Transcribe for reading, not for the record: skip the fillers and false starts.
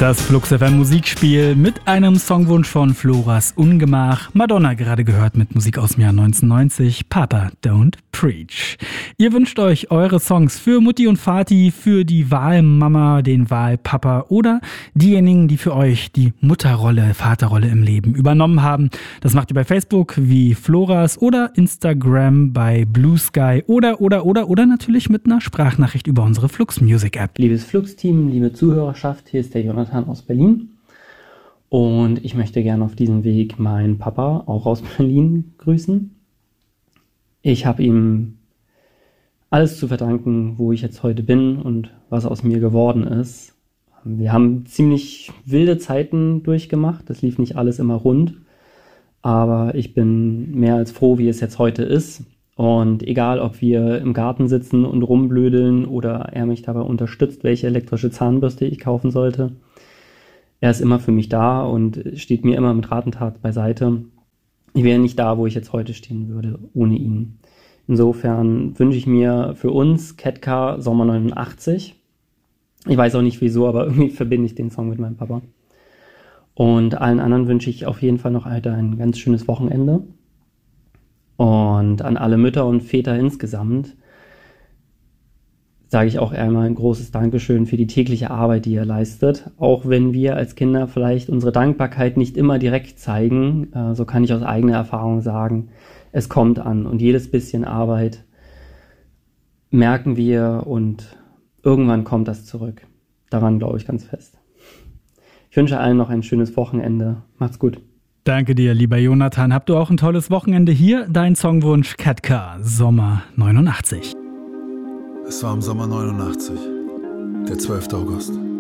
Das Flux FM Musikspiel mit einem Songwunsch von Floras Ungemach. Madonna gerade gehört mit Musik aus dem Jahr 1990. Papa, don't preach. Ihr wünscht euch eure Songs für Mutti und Vati, für die Wahlmama, den Wahlpapa oder diejenigen, die für euch die Mutterrolle, Vaterrolle im Leben übernommen haben. Das macht ihr bei Facebook wie Floras oder Instagram bei Blue Sky oder natürlich mit einer Sprachnachricht über unsere Flux Music App. Liebes Flux-Team, liebe Zuhörerschaft, hier ist der Jonathan aus Berlin und ich möchte gerne auf diesem Weg meinen Papa, auch aus Berlin, grüßen. Ich habe ihm alles zu verdanken, wo ich jetzt heute bin und was aus mir geworden ist. Wir haben ziemlich wilde Zeiten durchgemacht, das lief nicht alles immer rund, aber ich bin mehr als froh, wie es jetzt heute ist. Und egal, ob wir im Garten sitzen und rumblödeln oder er mich dabei unterstützt, welche elektrische Zahnbürste ich kaufen sollte, er ist immer für mich da und steht mir immer mit Rat und Tat beiseite. Ich wäre nicht da, wo ich jetzt heute stehen würde, ohne ihn. Insofern wünsche ich mir für uns Ketka Sommer 89. Ich weiß auch nicht wieso, aber irgendwie verbinde ich den Song mit meinem Papa. Und allen anderen wünsche ich auf jeden Fall noch heute ein ganz schönes Wochenende. Und an alle Mütter und Väter insgesamt sage ich auch einmal ein großes Dankeschön für die tägliche Arbeit, die ihr leistet. Auch wenn wir als Kinder vielleicht unsere Dankbarkeit nicht immer direkt zeigen, so kann ich aus eigener Erfahrung sagen, es kommt an. Und jedes bisschen Arbeit merken wir und irgendwann kommt das zurück. Daran glaube ich ganz fest. Ich wünsche allen noch ein schönes Wochenende. Macht's gut. Danke dir, lieber Jonathan. Habt du auch ein tolles Wochenende hier? Dein Songwunsch Ketka, Sommer 89. Es war im Sommer 89, der 12. August.